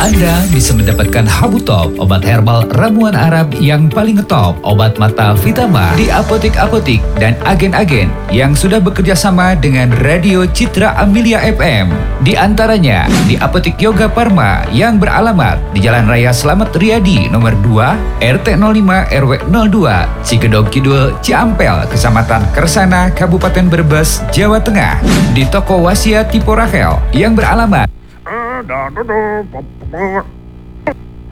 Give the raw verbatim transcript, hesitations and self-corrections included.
Anda bisa mendapatkan Habu Top, obat herbal ramuan Arab yang paling ngetop, obat mata Vitama di apotek-apotek dan agen-agen yang sudah bekerja sama dengan Radio Citra Amelia F M. Di antaranya di Apotek Yoga Parma yang beralamat di Jalan Raya Slamet Riyadi nomor dua, R T nol lima R W nol dua, Cikedog Kidul, Ciampel, Kecamatan Kersana, Kabupaten Brebes, Jawa Tengah. Di Toko Wasia Tipo Rahel yang beralamat